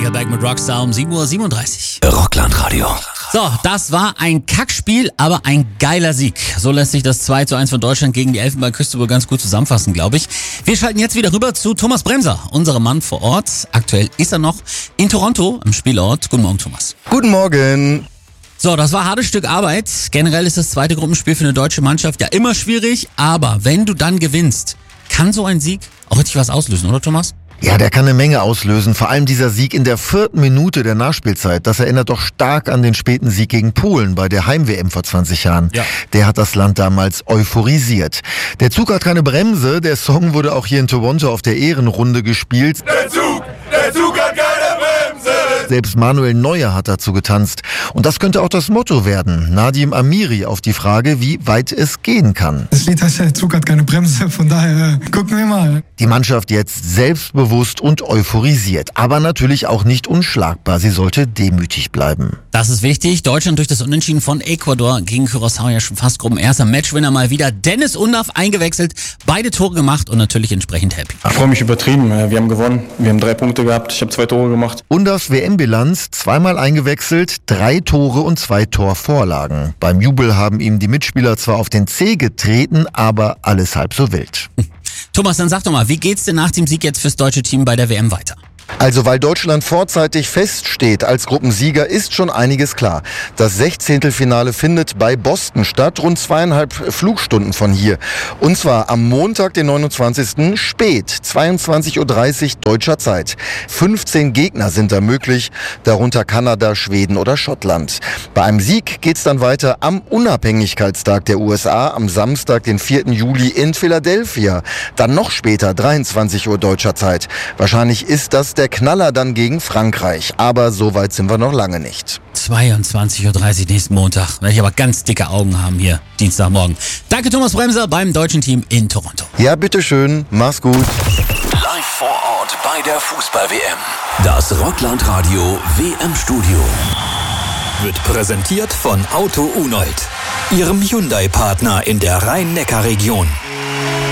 Nickelback mit Rockstar um 7:37 Uhr. Rockland-Radio. So, das war ein Kackspiel, aber ein geiler Sieg. So lässt sich das 2:1 von Deutschland gegen die Elfenbeinküste wohl ganz gut zusammenfassen, glaube ich. Wir schalten jetzt wieder rüber zu Thomas Bremser, unserem Mann vor Ort. Aktuell ist er noch in Toronto, im Spielort. Guten Morgen, Thomas. Guten Morgen. So, das war ein hartes Stück Arbeit. Generell ist das zweite Gruppenspiel für eine deutsche Mannschaft ja immer schwierig, aber wenn du dann gewinnst, kann so ein Sieg auch richtig was auslösen, oder Thomas? Ja, der kann eine Menge auslösen. Vor allem dieser Sieg in der 4. Minute der Nachspielzeit. Das erinnert doch stark an den späten Sieg gegen Polen bei der Heim-WM vor 20 Jahren. Ja. Der hat das Land damals euphorisiert. Der Zug hat keine Bremse. Der Song wurde auch hier in Toronto auf der Ehrenrunde gespielt. Der Zug hat keine Bremse! Selbst Manuel Neuer hat dazu getanzt. Und das könnte auch das Motto werden. Nadim Amiri auf die Frage, wie weit es gehen kann. Das Lied heißt ja, der Zug hat keine Bremse, von daher gucken wir mal. Die Mannschaft jetzt selbstbewusst und euphorisiert, aber natürlich auch nicht unschlagbar. Sie sollte demütig bleiben. Das ist wichtig. Deutschland durch das Unentschieden von Ecuador gegen Curaçao ja schon fast Gruppenerster. Matchwinner mal wieder. Dennis Undaff eingewechselt, beide Tore gemacht und natürlich entsprechend happy. Ich freue mich übertrieben. Wir haben gewonnen. Wir haben 3 Punkte gehabt. Ich habe 2 Tore gemacht. Undaffs WM-Bilanz: zweimal eingewechselt, 3 Tore und 2 Torvorlagen. Beim Jubel haben ihm die Mitspieler zwar auf den Zeh getreten, aber alles halb so wild. Thomas, dann sag doch mal, wie geht's denn nach dem Sieg jetzt fürs deutsche Team bei der WM weiter? Also weil Deutschland vorzeitig feststeht als Gruppensieger, ist schon einiges klar. Das 16. findet bei Boston statt, rund 2,5 Flugstunden von hier. Und zwar am Montag, den 29. spät, 22:30 Uhr deutscher Zeit. 15 Gegner sind da möglich, darunter Kanada, Schweden oder Schottland. Bei einem Sieg geht's dann weiter am Unabhängigkeitstag der USA, am Samstag, den 4. Juli in Philadelphia. Dann noch später, 23 Uhr deutscher Zeit. Wahrscheinlich ist das der Knaller dann gegen Frankreich. Aber so weit sind wir noch lange nicht. 22:30 Uhr nächsten Montag. Werde ich aber ganz dicke Augen haben hier, Dienstagmorgen. Danke Thomas Bremser beim deutschen Team in Toronto. Ja, bitteschön. Mach's gut. Live vor Ort bei der Fußball-WM. Das Rockland-Radio WM-Studio wird präsentiert von Auto Unold, Ihrem Hyundai-Partner in der Rhein-Neckar-Region.